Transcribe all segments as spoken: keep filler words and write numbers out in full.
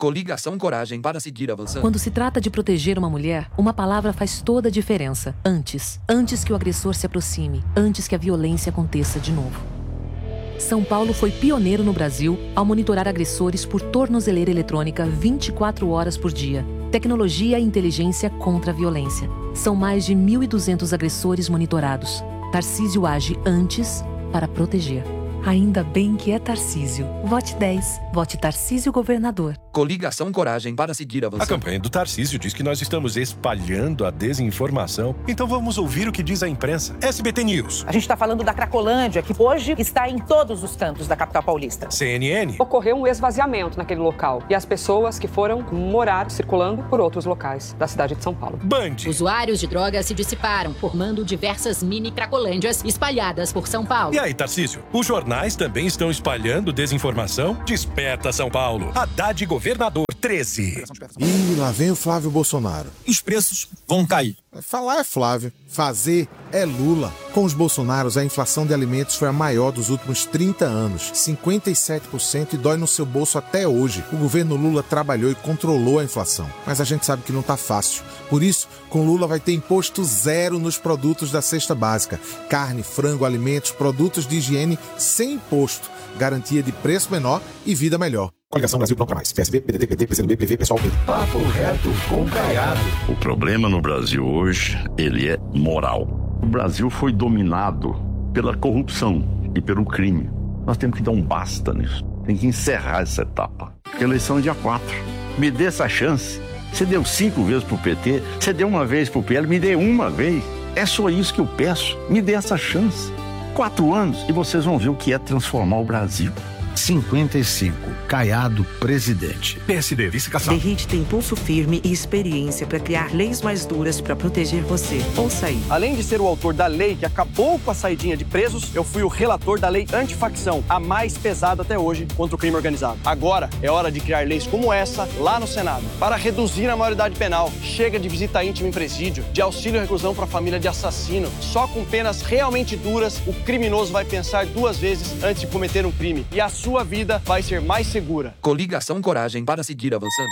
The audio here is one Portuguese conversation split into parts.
Coligação Coragem para seguir avançando. Quando se trata de proteger uma mulher, uma palavra faz toda a diferença. Antes. Antes que o agressor se aproxime. Antes que a violência aconteça de novo. São Paulo foi pioneiro no Brasil ao monitorar agressores por tornozeleira eletrônica vinte e quatro horas por dia. Tecnologia e inteligência contra a violência. São mais de mil e duzentos agressores monitorados. Tarcísio age antes para proteger. Ainda bem que é Tarcísio. Vote dez. Vote Tarcísio Governador. Coligação Coragem para seguir avançando. A campanha do Tarcísio diz que nós estamos espalhando a desinformação. Então vamos ouvir o que diz a imprensa. S B T News. A gente está falando da Cracolândia, que hoje está em todos os cantos da capital paulista. C N N. Ocorreu um esvaziamento naquele local e as pessoas que foram morar circulando por outros locais da cidade de São Paulo. Band. Usuários de drogas se dissiparam, formando diversas mini Cracolândias espalhadas por São Paulo. E aí, Tarcísio? Os jornais também estão espalhando desinformação? Desperta, São Paulo. Haddad Governador treze. Ih, lá vem o Flávio Bolsonaro. Os preços vão cair. Falar é Flávio, fazer é Lula. Com os Bolsonaros, a inflação de alimentos foi a maior dos últimos trinta anos, cinquenta e sete por cento, e dói no seu bolso até hoje. O governo Lula trabalhou e controlou a inflação, mas a gente sabe que não tá fácil. Por isso, com Lula vai ter imposto zero nos produtos da cesta básica. Carne, frango, alimentos, produtos de higiene sem imposto. Garantia de preço menor e vida melhor. Coligação Brasil Pronto Mais. P S B, P D T, P T, P C do B, P V, Pessoal B. Papo reto com Caiado. O problema no Brasil hoje, ele é moral. O Brasil foi dominado pela corrupção e pelo crime. Nós temos que dar um basta nisso. Tem que encerrar essa etapa. Eleição é dia quatro. Me dê essa chance. Você deu cinco vezes pro P T, você deu uma vez pro P L, me dê uma vez. É só isso que eu peço. Me dê essa chance. Quatro anos e vocês vão ver o que é transformar o Brasil. cinquenta e cinco. Caiado, presidente. P S D, vice-cação. Derrite tem pulso firme e experiência para criar leis mais duras para proteger você. Ouça aí. Além de ser o autor da lei que acabou com a saidinha de presos, eu fui o relator da lei antifacção, a mais pesada até hoje contra o crime organizado. Agora é hora de criar leis como essa lá no Senado. Para reduzir a maioridade penal, chega de visita íntima em presídio, de auxílio à reclusão para a família de assassino. Só com penas realmente duras, o criminoso vai pensar duas vezes antes de cometer um crime. E a sua vida vai ser mais segura. Coligação Coragem para seguir avançando.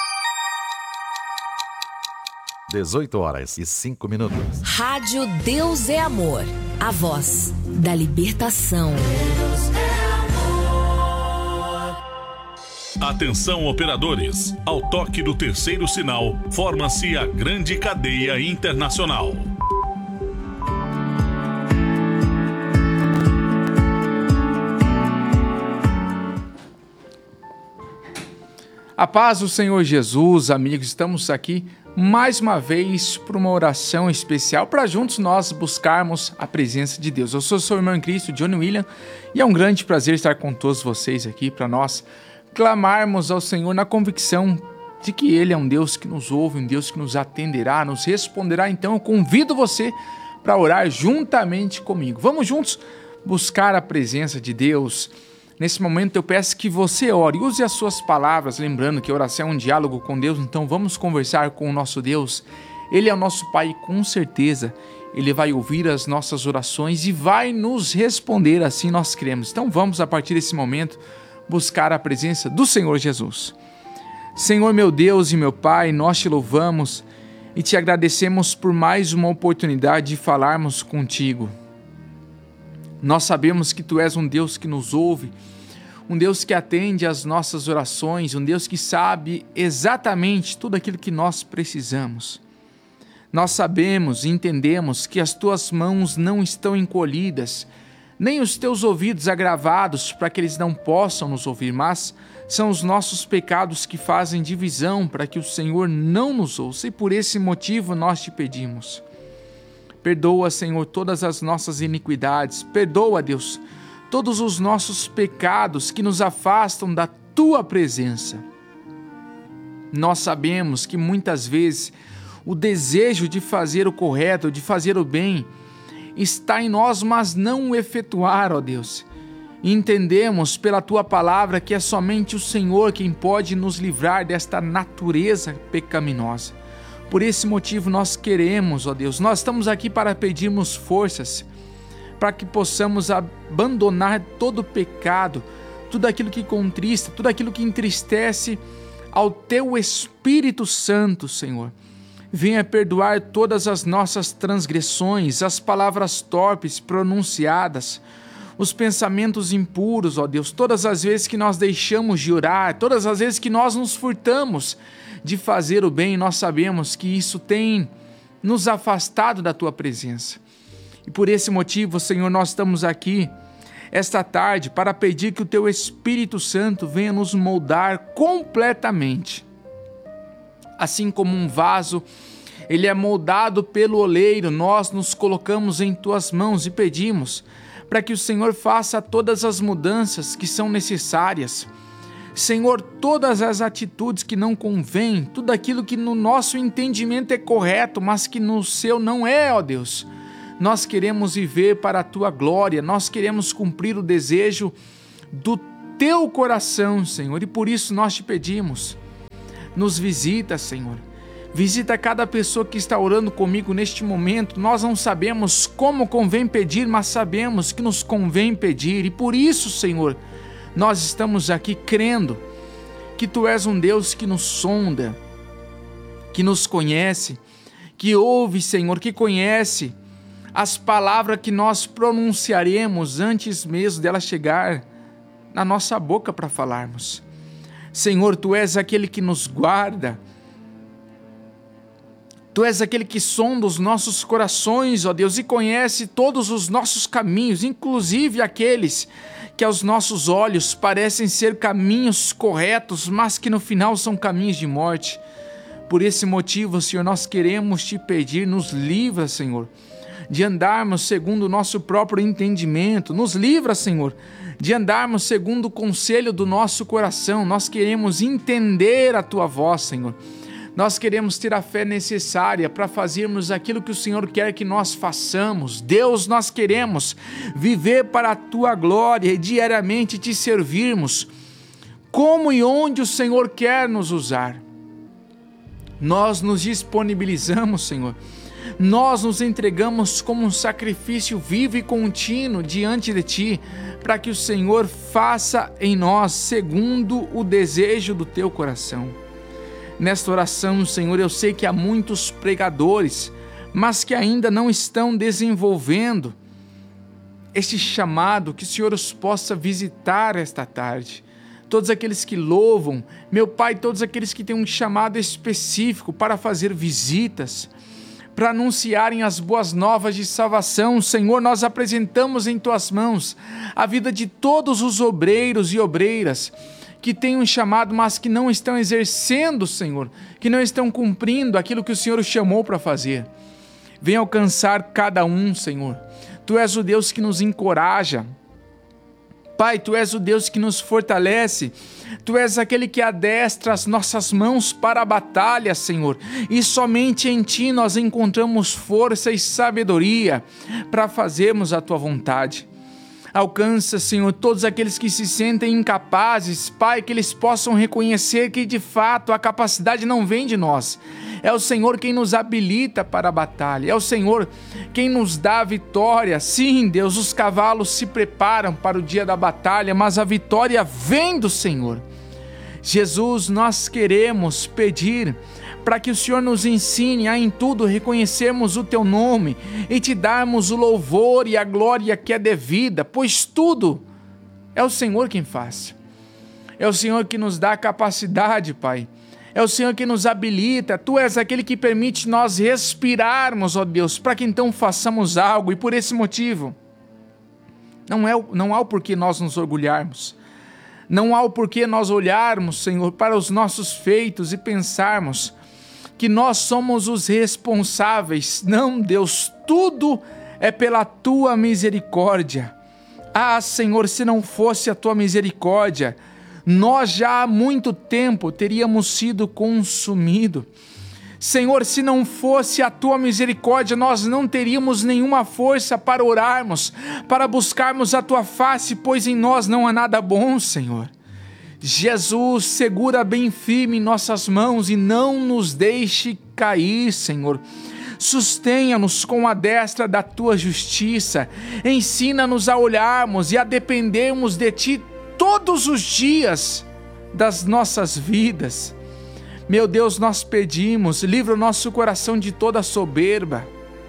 dezoito horas e cinco minutos. Rádio Deus é Amor. A voz da libertação. Deus é amor. Atenção, operadores. Ao toque do terceiro sinal, forma-se a grande cadeia internacional. A paz do Senhor Jesus, amigos, estamos aqui mais uma vez para uma oração especial para juntos nós buscarmos a presença de Deus. Eu sou o seu irmão em Cristo, Johnny William, e é um grande prazer estar com todos vocês aqui para nós clamarmos ao Senhor na convicção de que Ele é um Deus que nos ouve, um Deus que nos atenderá, nos responderá. Então eu convido você para orar juntamente comigo. Vamos juntos buscar a presença de Deus. Nesse momento eu peço que você ore, use as suas palavras, lembrando que a oração é um diálogo com Deus, então vamos conversar com o nosso Deus. Ele é o nosso Pai e com certeza Ele vai ouvir as nossas orações e vai nos responder, assim nós cremos. Então vamos, a partir desse momento, buscar a presença do Senhor Jesus. Senhor meu Deus e meu Pai, nós te louvamos e te agradecemos por mais uma oportunidade de falarmos contigo. Nós sabemos que Tu és um Deus que nos ouve, um Deus que atende às nossas orações, um Deus que sabe exatamente tudo aquilo que nós precisamos. Nós sabemos e entendemos que as Tuas mãos não estão encolhidas, nem os Teus ouvidos agravados para que eles não possam nos ouvir, mas são os nossos pecados que fazem divisão para que o Senhor não nos ouça, e por esse motivo nós Te pedimos. Perdoa, Senhor, todas as nossas iniquidades. Perdoa, Deus, todos os nossos pecados que nos afastam da Tua presença. Nós sabemos que muitas vezes o desejo de fazer o correto, de fazer o bem, está em nós, mas não o efetuar, ó Deus. E entendemos pela Tua palavra que é somente o Senhor quem pode nos livrar desta natureza pecaminosa. Por esse motivo nós queremos, ó Deus, nós estamos aqui para pedirmos forças, para que possamos abandonar todo o pecado, tudo aquilo que contrista, tudo aquilo que entristece ao teu Espírito Santo, Senhor. Venha perdoar todas as nossas transgressões, as palavras torpes pronunciadas, os pensamentos impuros, ó Deus, todas as vezes que nós deixamos de orar, todas as vezes que nós nos furtamos de fazer o bem, nós sabemos que isso tem nos afastado da Tua presença. E por esse motivo, Senhor, nós estamos aqui esta tarde para pedir que o Teu Espírito Santo venha nos moldar completamente. Assim como um vaso, ele é moldado pelo oleiro, nós nos colocamos em Tuas mãos e pedimos para que o Senhor faça todas as mudanças que são necessárias. Senhor, todas as atitudes que não convêm, tudo aquilo que no nosso entendimento é correto, mas que no Seu não é, ó Deus. Nós queremos viver para a Tua glória, nós queremos cumprir o desejo do Teu coração, Senhor, e por isso nós Te pedimos, nos visita, Senhor. Visita cada pessoa que está orando comigo neste momento. Nós não sabemos como convém pedir, mas sabemos que nos convém pedir. E por isso, Senhor, nós estamos aqui crendo que Tu és um Deus que nos sonda, que nos conhece, que ouve, Senhor, que conhece as palavras que nós pronunciaremos antes mesmo dela chegar na nossa boca para falarmos. Senhor, Tu és aquele que nos guarda, Tu és aquele que sonda os nossos corações, ó Deus, e conhece todos os nossos caminhos, inclusive aqueles que aos nossos olhos parecem ser caminhos corretos, mas que no final são caminhos de morte. Por esse motivo, Senhor, nós queremos Te pedir, nos livra, Senhor, de andarmos segundo o nosso próprio entendimento. Nos livra, Senhor, de andarmos segundo o conselho do nosso coração. Nós queremos entender a Tua voz, Senhor. Nós queremos ter a fé necessária para fazermos aquilo que o Senhor quer que nós façamos. Deus, nós queremos viver para a Tua glória e diariamente Te servirmos como e onde o Senhor quer nos usar. Nós nos disponibilizamos, Senhor. Nós nos entregamos como um sacrifício vivo e contínuo diante de Ti, para que o Senhor faça em nós segundo o desejo do Teu coração. Nesta oração, Senhor, eu sei que há muitos pregadores, mas que ainda não estão desenvolvendo este chamado, que o Senhor os possa visitar esta tarde. Todos aqueles que louvam, meu Pai, todos aqueles que têm um chamado específico para fazer visitas, para anunciarem as boas novas de salvação. Senhor, nós apresentamos em Tuas mãos a vida de todos os obreiros e obreiras que têm um chamado, mas que não estão exercendo, Senhor, que não estão cumprindo aquilo que o Senhor os chamou para fazer. Venha alcançar cada um, Senhor. Tu és o Deus que nos encoraja. Pai, Tu és o Deus que nos fortalece. Tu és aquele que adestra as nossas mãos para a batalha, Senhor. E somente em Ti nós encontramos força e sabedoria para fazermos a Tua vontade. Alcança, Senhor, todos aqueles que se sentem incapazes, Pai, que eles possam reconhecer que de fato a capacidade não vem de nós. É o Senhor quem nos habilita para a batalha, é o Senhor quem nos dá a vitória. Sim, Deus, os cavalos se preparam para o dia da batalha, mas a vitória vem do Senhor. Jesus, nós queremos pedir para que o Senhor nos ensine a em tudo reconhecermos o Teu nome e Te darmos o louvor e a glória que é devida, pois tudo é o Senhor quem faz. É o Senhor que nos dá a capacidade, Pai. É o Senhor que nos habilita. Tu és aquele que permite nós respirarmos, ó Deus, para que então façamos algo. E por esse motivo, não, é, não há o porquê nós nos orgulharmos. Não há o porquê nós olharmos, Senhor, para os nossos feitos e pensarmos que nós somos os responsáveis. Não, Deus, tudo é pela Tua misericórdia. Ah, Senhor, se não fosse a Tua misericórdia, nós já há muito tempo teríamos sido consumidos. Senhor, se não fosse a Tua misericórdia, nós não teríamos nenhuma força para orarmos, para buscarmos a Tua face, pois em nós não há nada bom, Senhor. Jesus, segura bem firme em nossas mãos e não nos deixe cair, Senhor. Sustenha-nos com a destra da Tua justiça. Ensina-nos a olharmos e a dependermos de Ti todos os dias das nossas vidas. Meu Deus, nós pedimos, livra o nosso coração de toda soberba,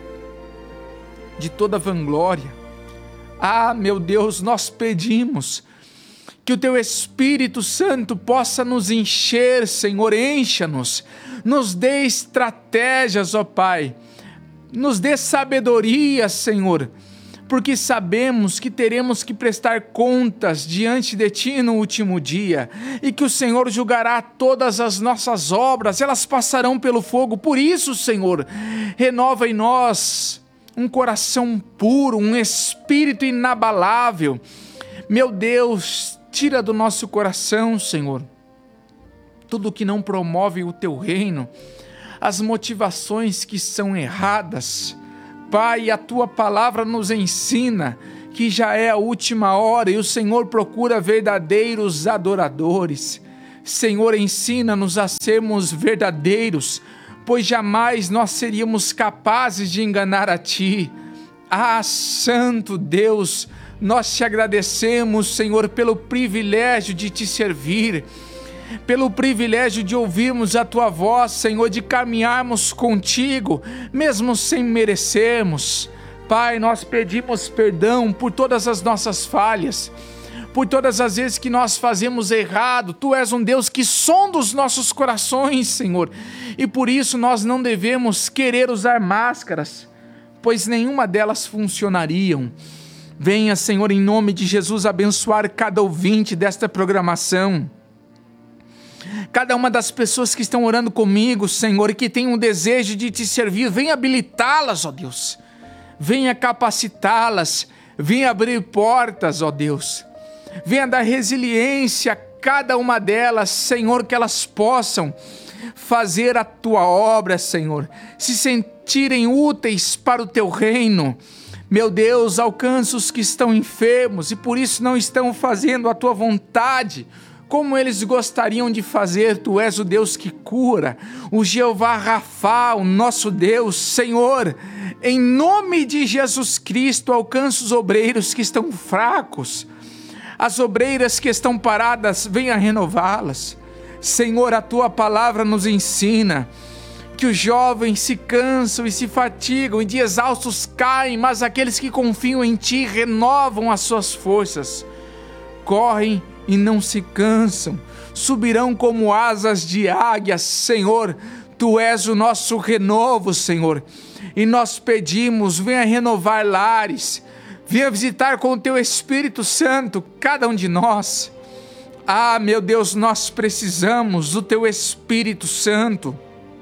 de toda vanglória. Ah, meu Deus, nós pedimos que o Teu Espírito Santo possa nos encher, Senhor, encha-nos, nos dê estratégias, ó Pai, nos dê sabedoria, Senhor, porque sabemos que teremos que prestar contas diante de Ti no último dia, e que o Senhor julgará todas as nossas obras, elas passarão pelo fogo. Por isso, Senhor, renova em nós um coração puro, um espírito inabalável. Meu Deus, tira do nosso coração, Senhor, tudo que não promove o Teu reino, as motivações que são erradas. Pai, a Tua palavra nos ensina que já é a última hora e o Senhor procura verdadeiros adoradores. Senhor, ensina-nos a sermos verdadeiros, pois jamais nós seríamos capazes de enganar a Ti. Ah, Santo Deus, nós Te agradecemos, Senhor, pelo privilégio de Te servir, pelo privilégio de ouvirmos a Tua voz, Senhor, de caminharmos contigo, mesmo sem merecermos. Pai, nós pedimos perdão por todas as nossas falhas, por todas as vezes que nós fazemos errado. Tu és um Deus que sonda os nossos corações, Senhor, e por isso nós não devemos querer usar máscaras, pois nenhuma delas funcionariam. Venha, Senhor, em nome de Jesus, abençoar cada ouvinte desta programação, cada uma das pessoas que estão orando comigo, Senhor, e que tem um desejo de Te servir. Venha habilitá-las, ó Deus, venha capacitá-las, venha abrir portas, ó Deus, venha dar resiliência a cada uma delas, Senhor, que elas possam fazer a Tua obra, Senhor, se sentirem úteis para o Teu reino. Meu Deus, alcança os que estão enfermos e por isso não estão fazendo a Tua vontade como eles gostariam de fazer. Tu és o Deus que cura, o Jeová Rafá, o nosso Deus. Senhor, em nome de Jesus Cristo, alcança os obreiros que estão fracos, as obreiras que estão paradas, venha renová-las. Senhor, a Tua palavra nos ensina que os jovens se cansam e se fatigam, e de exaustos caem, mas aqueles que confiam em Ti renovam as suas forças, correm e não se cansam, subirão como asas de águia. Senhor, Tu és o nosso renovo, Senhor, e nós pedimos, venha renovar lares, venha visitar com o Teu Espírito Santo cada um de nós. Ah, meu Deus, nós precisamos do Teu Espírito Santo,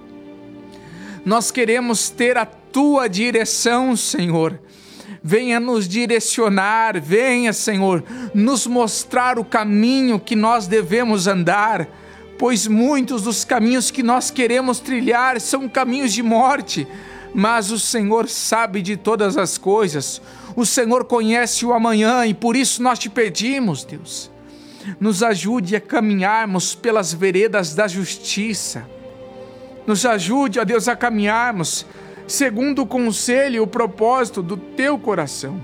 nós queremos ter a Tua direção, Senhor. Venha nos direcionar, venha, Senhor, nos mostrar o caminho que nós devemos andar, pois muitos dos caminhos que nós queremos trilhar são caminhos de morte, mas o Senhor sabe de todas as coisas, o Senhor conhece o amanhã e por isso nós Te pedimos, Deus, nos ajude a caminharmos pelas veredas da justiça, nos ajude, ó Deus, a caminharmos segundo o conselho e o propósito do Teu coração.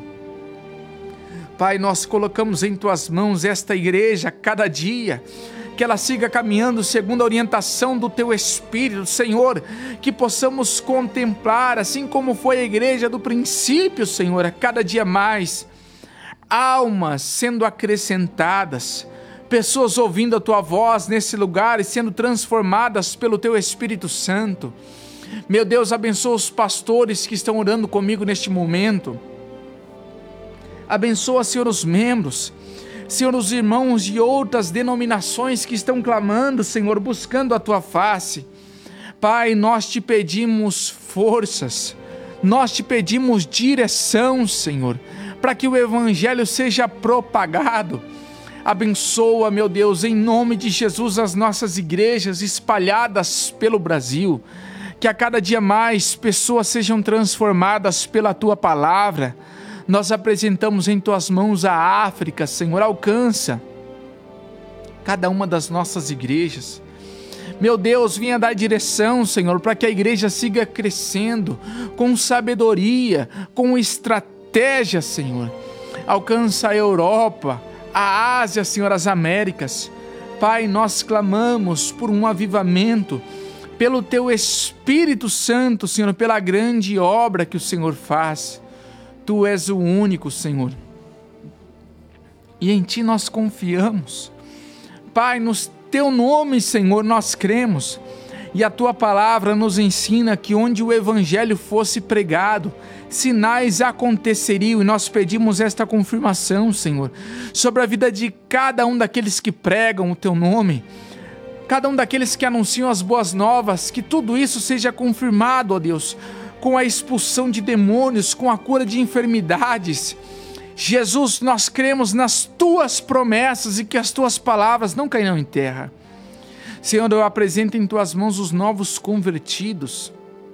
Pai, nós colocamos em Tuas mãos esta igreja cada dia, que ela siga caminhando segundo a orientação do Teu Espírito, Senhor, que possamos contemplar, assim como foi a igreja do princípio, Senhor, a cada dia mais, almas sendo acrescentadas, pessoas ouvindo a Tua voz nesse lugar e sendo transformadas pelo Teu Espírito Santo. Meu Deus, abençoa os pastores que estão orando comigo neste momento. Abençoa, Senhor, os membros. Senhor, os irmãos de outras denominações que estão clamando, Senhor, buscando a Tua face. Pai, nós Te pedimos forças. Nós Te pedimos direção, Senhor, para que o Evangelho seja propagado. Abençoa, meu Deus, em nome de Jesus, as nossas igrejas espalhadas pelo Brasil. Que a cada dia mais pessoas sejam transformadas pela Tua palavra. Nós apresentamos em Tuas mãos a África, Senhor, alcança cada uma das nossas igrejas. Meu Deus, venha dar direção, Senhor, para que a igreja siga crescendo com sabedoria, com estratégia, Senhor. Alcança a Europa, a Ásia, Senhor, as Américas. Pai, nós clamamos por um avivamento, pelo Teu Espírito Santo, Senhor, pela grande obra que o Senhor faz. Tu és o único, Senhor, e em Ti nós confiamos. Pai, no Teu nome, Senhor, nós cremos, e a Tua palavra nos ensina que onde o Evangelho fosse pregado, sinais aconteceriam, e nós pedimos esta confirmação, Senhor, sobre a vida de cada um daqueles que pregam o Teu nome, cada um daqueles que anunciam as boas novas, que tudo isso seja confirmado, ó Deus, com a expulsão de demônios, com a cura de enfermidades. Jesus, nós cremos nas Tuas promessas e que as Tuas palavras não cairão em terra. Senhor, eu apresento em Tuas mãos os novos convertidos,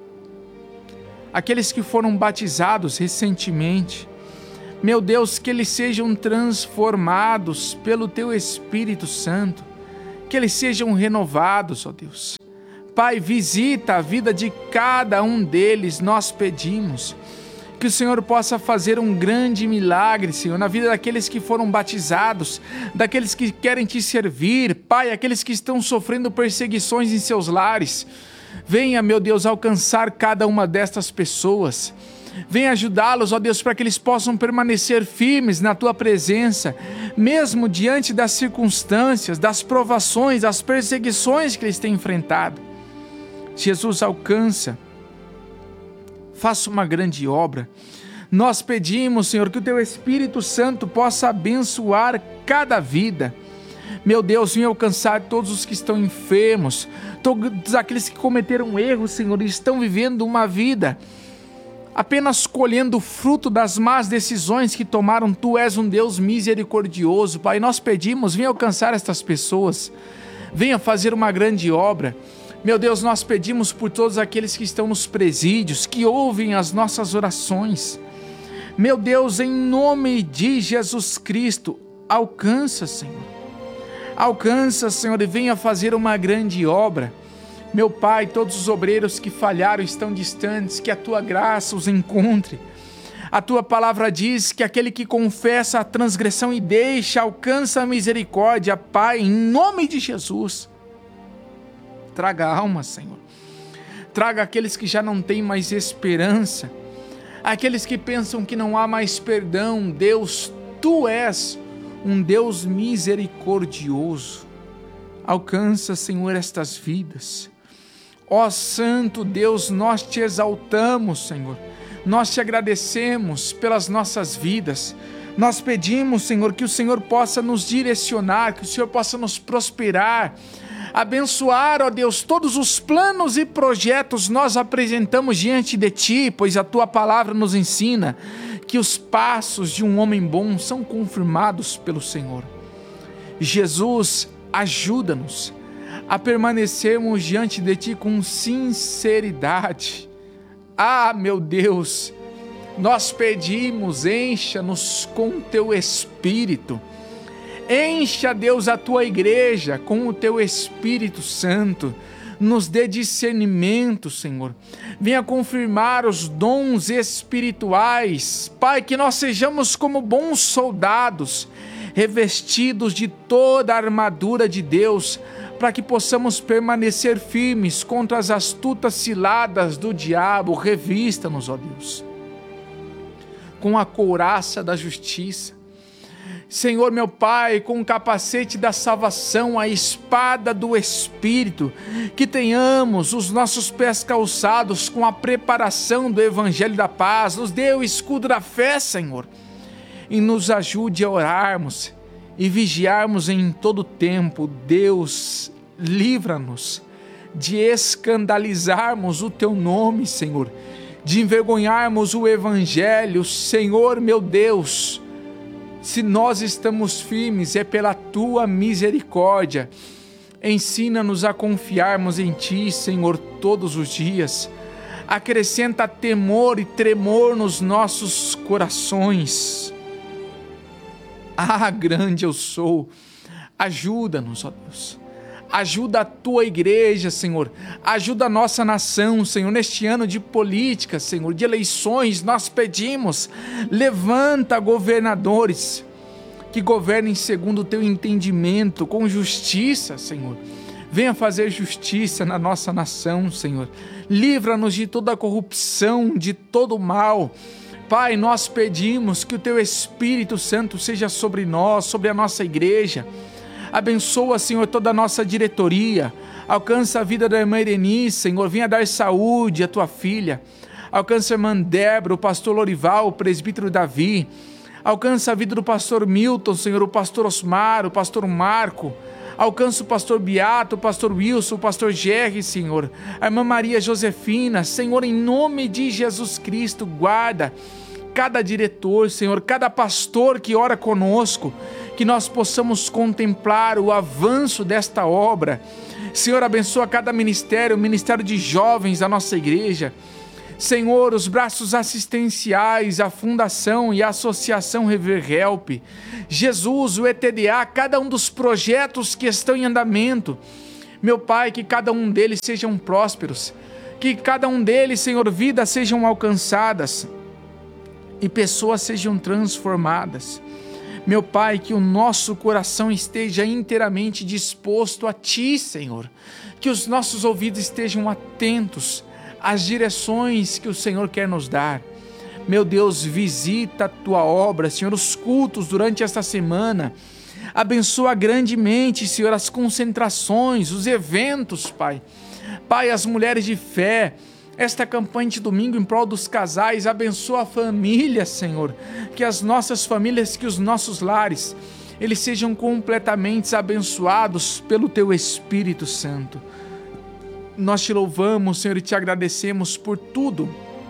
aqueles que foram batizados recentemente. Meu Deus, que eles sejam transformados pelo Teu Espírito Santo, que eles sejam renovados, ó Deus. Pai, visita a vida de cada um deles, nós pedimos. Que o Senhor possa fazer um grande milagre, Senhor, na vida daqueles que foram batizados, daqueles que querem Te servir, Pai, aqueles que estão sofrendo perseguições em seus lares. Venha, meu Deus, alcançar cada uma destas pessoas. Venha ajudá-los, ó Deus, para que eles possam permanecer firmes na Tua presença, mesmo diante das circunstâncias, das provações, das perseguições que eles têm enfrentado. Jesus, alcança, faça uma grande obra. Nós pedimos, Senhor, que o Teu Espírito Santo possa abençoar cada vida. Meu Deus, venha alcançar todos os que estão enfermos, todos aqueles que cometeram erros, Senhor, e estão vivendo uma vida apenas colhendo o fruto das más decisões que tomaram. Tu és um Deus misericordioso, Pai. Nós pedimos, venha alcançar estas pessoas, venha fazer uma grande obra. Meu Deus, nós pedimos por todos aqueles que estão nos presídios, que ouvem as nossas orações. Meu Deus, em nome de Jesus Cristo, alcança, Senhor. Alcança, Senhor, e venha fazer uma grande obra. Meu Pai, todos os obreiros que falharam estão distantes, que a Tua graça os encontre. A Tua palavra diz que aquele que confessa a transgressão e deixa, alcança a misericórdia. Pai, em nome de Jesus, traga almas, Senhor. Traga aqueles que já não têm mais esperança, aqueles que pensam que não há mais perdão. Deus, Tu és um Deus misericordioso. Alcança, Senhor, estas vidas. Ó Santo Deus, nós Te exaltamos, Senhor. Nós Te agradecemos pelas nossas vidas. Nós pedimos, Senhor, que o Senhor possa nos direcionar, que o Senhor possa nos prosperar, abençoar, ó Deus, todos os planos e projetos nós apresentamos diante de Ti, pois a Tua palavra nos ensina que os passos de um homem bom são confirmados pelo Senhor. Jesus, ajuda-nos a permanecermos diante de Ti com sinceridade. Ah, meu Deus, nós pedimos, encha-nos com Teu Espírito. Encha, Deus, a Tua igreja com o Teu Espírito Santo. Nos dê discernimento, Senhor. Venha confirmar os dons espirituais. Pai, que nós sejamos como bons soldados, revestidos de toda a armadura de Deus, para que possamos permanecer firmes contra as astutas ciladas do diabo. Revista-nos, ó Deus, com a couraça da justiça. Senhor, meu Pai, com o capacete da salvação, a espada do Espírito, que tenhamos os nossos pés calçados com a preparação do Evangelho da Paz. Nos dê o escudo da fé, Senhor, e nos ajude a orarmos e vigiarmos em todo tempo. Deus, livra-nos de escandalizarmos o Teu nome, Senhor, de envergonharmos o Evangelho. Senhor, meu Deus, se nós estamos firmes, é pela Tua misericórdia. Ensina-nos a confiarmos em Ti, Senhor, todos os dias. Acrescenta temor e tremor nos nossos corações. Ah, grande eu sou. Ajuda-nos, ó Deus. Ajuda a Tua igreja, Senhor. Ajuda a nossa nação, Senhor. Neste ano de política, Senhor, de eleições, nós pedimos, levanta governadores que governem segundo o teu entendimento, com justiça, Senhor. Venha fazer justiça na nossa nação, Senhor. Livra-nos de toda a corrupção, de todo o mal. Pai, nós pedimos que o teu Espírito Santo seja sobre nós, sobre a nossa igreja. Abençoa, Senhor, toda a nossa diretoria. Alcança a vida da irmã Irenice, Senhor. Venha dar saúde à tua filha. Alcança a irmã Débora, o pastor Lorival, o presbítero Davi. Alcança a vida do pastor Milton, Senhor, o pastor Osmar, o pastor Marco. Alcança o pastor Beato, o pastor Wilson, o pastor Gerry, Senhor. A irmã Maria Josefina, Senhor, em nome de Jesus Cristo, guarda cada diretor, Senhor, cada pastor que ora conosco, que nós possamos contemplar o avanço desta obra. Senhor, abençoa cada ministério, o ministério de jovens da nossa igreja. Senhor, os braços assistenciais, a fundação e a associação Rever Help. Jesus, o E T D A, cada um dos projetos que estão em andamento. Meu Pai, que cada um deles sejam prósperos. Que cada um deles, Senhor, vidas sejam alcançadas e pessoas sejam transformadas. Meu Pai, que o nosso coração esteja inteiramente disposto a Ti, Senhor. Que os nossos ouvidos estejam atentos às direções que o Senhor quer nos dar. Meu Deus, visita a Tua obra, Senhor, os cultos durante esta semana. Abençoa grandemente, Senhor, as concentrações, os eventos, Pai. Pai, as mulheres de fé, esta campanha de domingo em prol dos casais, abençoa a família, Senhor. Que as nossas famílias, que os nossos lares, eles sejam completamente abençoados pelo Teu Espírito Santo. Nós Te louvamos, Senhor, e Te agradecemos por tudo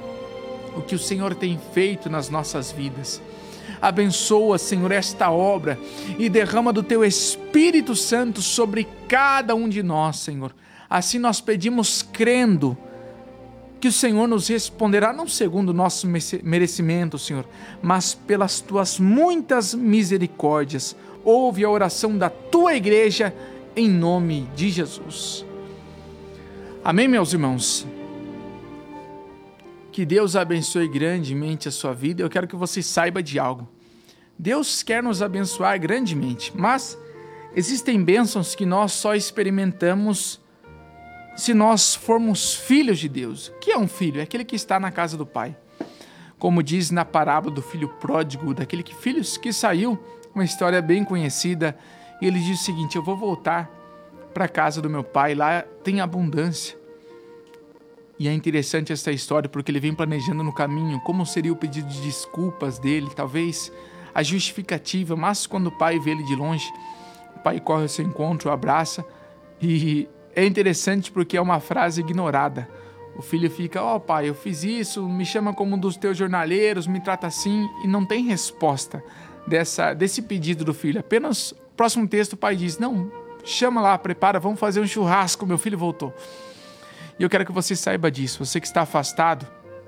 o que o Senhor tem feito nas nossas vidas. Abençoa, Senhor, esta obra e derrama do Teu Espírito Santo sobre cada um de nós, Senhor. Assim nós pedimos crendo que o Senhor nos responderá não segundo o nosso merecimento, Senhor, mas pelas Tuas muitas misericórdias. Ouve a oração da Tua igreja em nome de Jesus. Amém, meus irmãos? Que Deus abençoe grandemente a sua vida. Eu quero que você saiba de algo. Deus quer nos abençoar grandemente, mas existem bênçãos que nós só experimentamos se nós formos filhos de Deus. O que é um filho? É aquele que está na casa do Pai. Como diz na parábola do filho pródigo, daquele que, filho que saiu, uma história bem conhecida, e ele diz o seguinte: eu vou voltar para a casa do meu pai, lá tem abundância. E é interessante essa história porque ele vem planejando no caminho como seria o pedido de desculpas dele, talvez a justificativa, mas quando o pai vê ele de longe, o pai corre ao seu encontro, o abraça, e é interessante porque é uma frase ignorada. O filho fica: ó, pai, eu fiz isso, me chama como um dos teus jornaleiros, me trata assim, e não tem resposta dessa, desse pedido do filho. Apenas, próximo texto, o pai diz: não, chama lá, prepara, vamos fazer um churrasco, meu filho voltou. E eu quero que você saiba disso. Você que está afastado,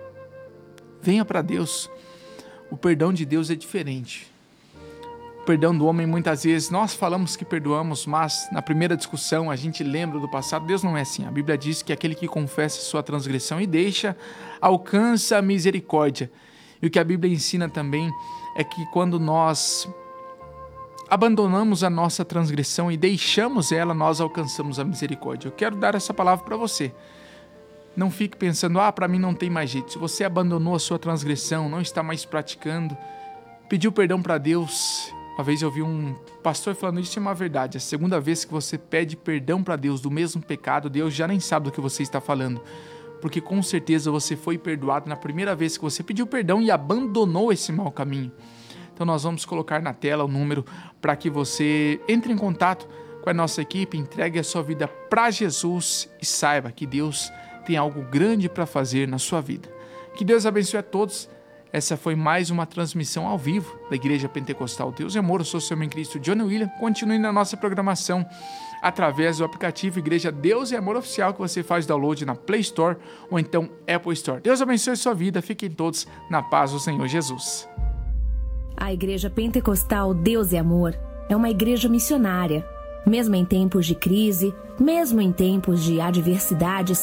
venha para Deus. O perdão de Deus é diferente. O perdão do homem, muitas vezes, nós falamos que perdoamos, mas na primeira discussão a gente lembra do passado. Deus não é assim. A Bíblia diz que aquele que confessa sua transgressão e deixa, alcança a misericórdia. E o que a Bíblia ensina também é que quando nós abandonamos a nossa transgressão e deixamos ela, nós alcançamos a misericórdia. Eu quero dar essa palavra para você. Não fique pensando: ah, para mim não tem mais jeito. Se você abandonou a sua transgressão, não está mais praticando, pediu perdão para Deus. Uma vez eu vi um pastor falando isso, é uma verdade. A segunda vez que você pede perdão para Deus do mesmo pecado, Deus já nem sabe do que você está falando. Porque com certeza você foi perdoado na primeira vez que você pediu perdão e abandonou esse mau caminho. Então nós vamos colocar na tela o número para que você entre em contato com a nossa equipe, entregue a sua vida para Jesus e saiba que Deus tem algo grande para fazer na sua vida. Que Deus abençoe a todos. Essa foi mais uma transmissão ao vivo da Igreja Pentecostal Deus é Amor. Eu sou o seu irmão em Cristo, Johnny William. Continue na nossa programação através do aplicativo Igreja Deus é Amor Oficial, que você faz download na Play Store ou então Apple Store. Deus abençoe a sua vida. Fiquem todos na paz do Senhor Jesus. A Igreja Pentecostal Deus é Amor é uma igreja missionária. Mesmo em tempos de crise, mesmo em tempos de adversidades,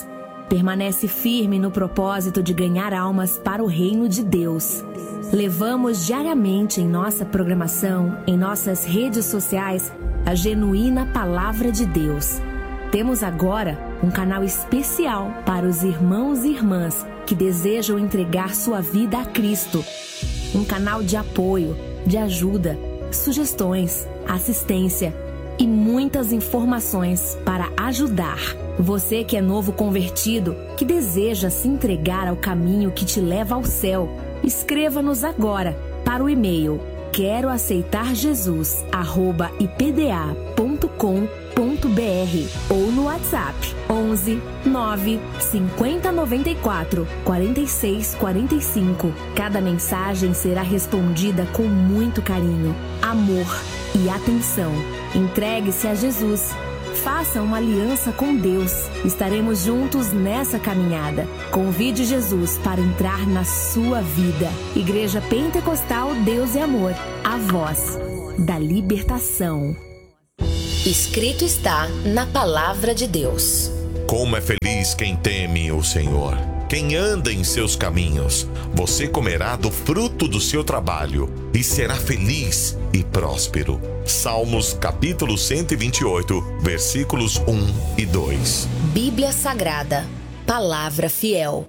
permanece firme no propósito de ganhar almas para o reino de Deus. Levamos diariamente em nossa programação, em nossas redes sociais, a genuína Palavra de Deus. Temos agora um canal especial para os irmãos e irmãs que desejam entregar sua vida a Cristo. Um canal de apoio, de ajuda, sugestões, assistência e muitas informações para ajudar. Você que é novo convertido, que deseja se entregar ao caminho que te leva ao céu, escreva-nos agora para o e-mail quero aceitar jesus arroba i p d a ponto com ponto b r ou no WhatsApp onze nove cinquenta noventa e quatro quarenta e seis quarenta e cinco. Cada mensagem será respondida com muito carinho, amor e atenção. Entregue-se a Jesus. Faça uma aliança com Deus. Estaremos juntos nessa caminhada. Convide Jesus para entrar na sua vida. Igreja Pentecostal Deus é Amor. A voz da libertação. Escrito está na Palavra de Deus. Como é feliz quem teme o Senhor, quem anda em seus caminhos. Você comerá do fruto do seu trabalho e será feliz e próspero. Salmos capítulo cento e vinte e oito, versículos um e dois. Bíblia Sagrada, Palavra Fiel.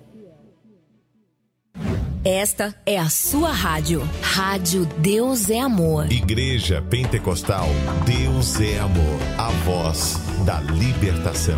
Esta é a sua rádio. Rádio Deus é Amor. Igreja Pentecostal Deus é Amor. A voz da libertação.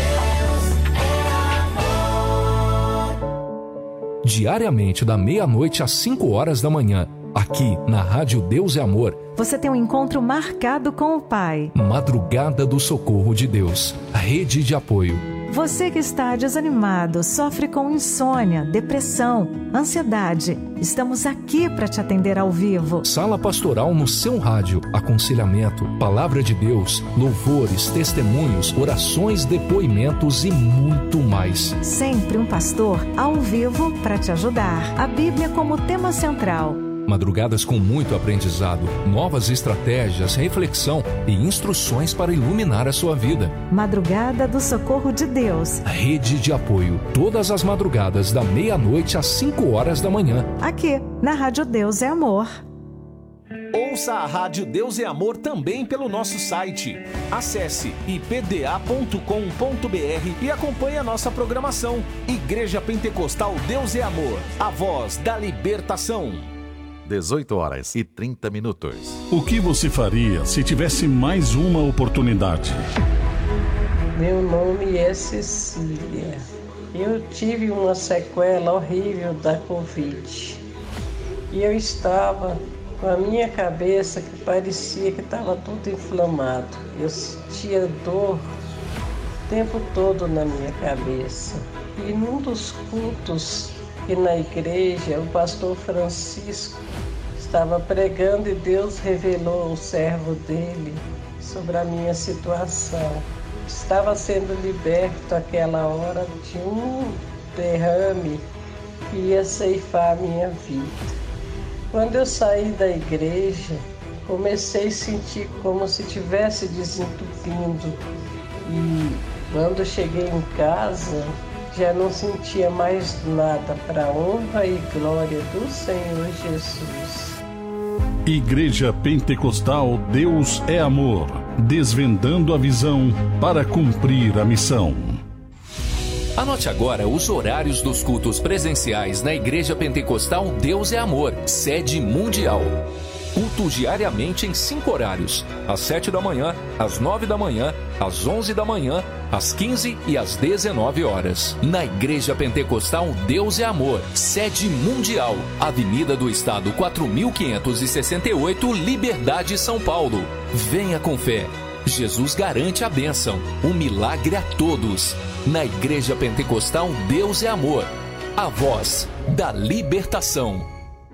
Diariamente da meia-noite às cinco horas da manhã, aqui na Rádio Deus é Amor. Você tem um encontro marcado com o Pai. Madrugada do Socorro de Deus, rede de apoio. Você que está desanimado, sofre com insônia, depressão, ansiedade. Estamos aqui para te atender ao vivo. Sala pastoral no seu rádio, aconselhamento, palavra de Deus, louvores, testemunhos, orações, depoimentos e muito mais. Sempre um pastor ao vivo para te ajudar. A Bíblia como tema central. Madrugadas com muito aprendizado, novas estratégias, reflexão e instruções para iluminar a sua vida. Madrugada do Socorro de Deus. Rede de apoio, todas as madrugadas da meia-noite às cinco horas da manhã. Aqui, na Rádio Deus é Amor. Ouça a Rádio Deus é Amor também pelo nosso site. Acesse i p d a ponto com ponto b r e acompanhe a nossa programação. Igreja Pentecostal Deus é Amor, a voz da libertação. dezoito horas e trinta minutos. O que você faria se tivesse mais uma oportunidade? Meu nome é Cecília. Eu tive uma sequela horrível da Covid. E eu estava com a minha cabeça que parecia que estava tudo inflamado. Eu sentia dor o tempo todo na minha cabeça. E num dos cultos que na igreja o pastor Francisco estava pregando e Deus revelou ao servo dele sobre a minha situação. Estava sendo liberto àquela hora de um derrame que ia ceifar a minha vida. Quando eu saí da igreja, comecei a sentir como se estivesse desentupindo. E quando eu cheguei em casa, já não sentia mais nada, para a honra e glória do Senhor Jesus. Igreja Pentecostal Deus é Amor, desvendando a visão para cumprir a missão. Anote agora os horários dos cultos presenciais na Igreja Pentecostal Deus é Amor, sede mundial. Culto diariamente em cinco horários, às sete da manhã, às nove da manhã, às onze da manhã, às quinze e às dezenove horas. Na Igreja Pentecostal Deus é Amor, sede mundial, Avenida do Estado quatro mil quinhentos e sessenta e oito, Liberdade, São Paulo. Venha com fé. Jesus garante a bênção, um milagre a todos. Na Igreja Pentecostal Deus é Amor, a voz da libertação.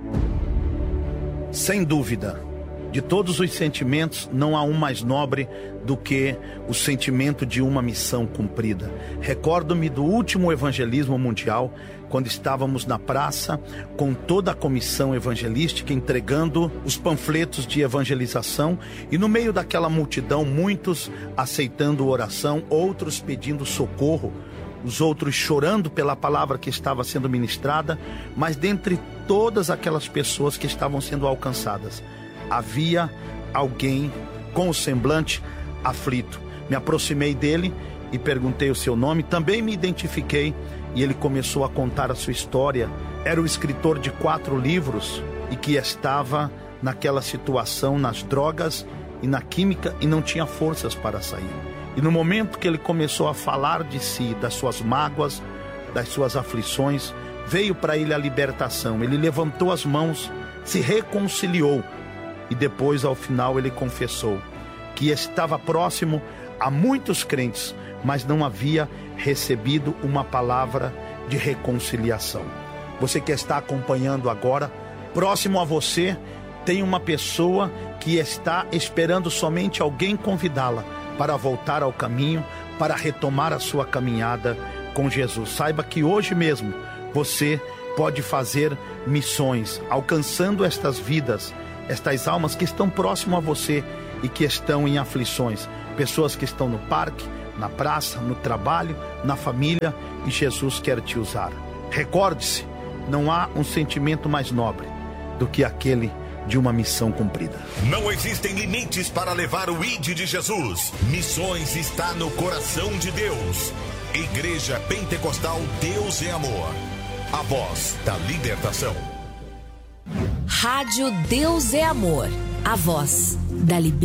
Sem dúvida, de todos os sentimentos, não há um mais nobre do que o sentimento de uma missão cumprida. Recordo-me do último evangelismo mundial, quando estávamos na praça com toda a comissão evangelística entregando os panfletos de evangelização e no meio daquela multidão, muitos aceitando oração, outros pedindo socorro os outros chorando pela palavra que estava sendo ministrada, mas dentre todas aquelas pessoas que estavam sendo alcançadas, havia alguém com o semblante aflito. Me aproximei dele e perguntei o seu nome, também me identifiquei e ele começou a contar a sua história. Era o escritor de quatro livros e que estava naquela situação, nas drogas e na química, e não tinha forças para sair. E no momento que ele começou a falar de si, das suas mágoas, das suas aflições, veio para ele a libertação. Ele levantou as mãos, se reconciliou e depois, ao final, ele confessou que estava próximo a muitos crentes, mas não havia recebido uma palavra de reconciliação. Você que está acompanhando agora, próximo a você, tem uma pessoa que está esperando somente alguém convidá-la para voltar ao caminho, para retomar a sua caminhada com Jesus. Saiba que hoje mesmo você pode fazer missões, alcançando estas vidas, estas almas que estão próximo a você e que estão em aflições. Pessoas que estão no parque, na praça, no trabalho, na família, e Jesus quer te usar. Recorde-se, não há um sentimento mais nobre do que aquele de uma missão cumprida. Não existem limites para levar o I D de Jesus. Missões está no coração de Deus. Igreja Pentecostal Deus é Amor. A voz da libertação. Rádio Deus é Amor. A voz da libertação.